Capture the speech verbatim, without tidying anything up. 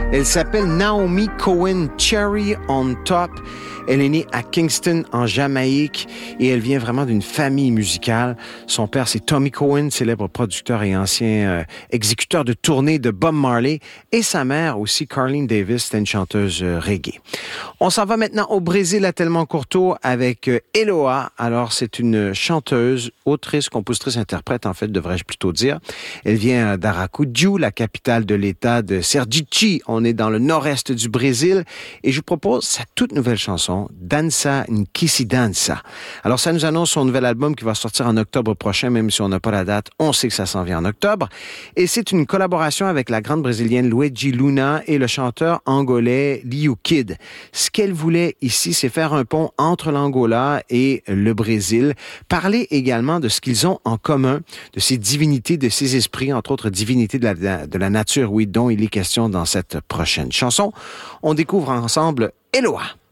Elle s'appelle Naomi Cohen, Cherry on Top. Elle est née à Kingston, en Jamaïque, et elle vient vraiment d'une famille musicale. Son père, c'est Tommy Cohen, célèbre producteur et ancien euh, exécuteur de tournée de Bob Marley, et sa mère aussi, Carleen Davis, c'était une chanteuse euh, reggae. On s'en va maintenant au Brésil à Telmo Courtauld avec euh, Eloá. Alors, c'est une chanteuse, autrice, compositrice, interprète, en fait, devrais-je plutôt dire. Elle vient d'Aracaju, la capitale de l'État de Sergipe. On est dans le nord-est du Brésil, et je vous propose sa toute nouvelle chanson, Dança Nkisi Dança. Alors, ça nous annonce son nouvel album qui va sortir en octobre prochain, même si on n'a pas la date, on sait que ça s'en vient en octobre. Et c'est une collaboration avec la grande brésilienne Luigi Luna et le chanteur angolais Liu Kid. Ce qu'elle voulait ici, c'est faire un pont entre l'Angola et le Brésil, parler également de ce qu'ils ont en commun, de ces divinités, de ces esprits, entre autres divinités de la, de la nature, oui, dont il est question dans cette prochaine chanson. On découvre ensemble Eloá.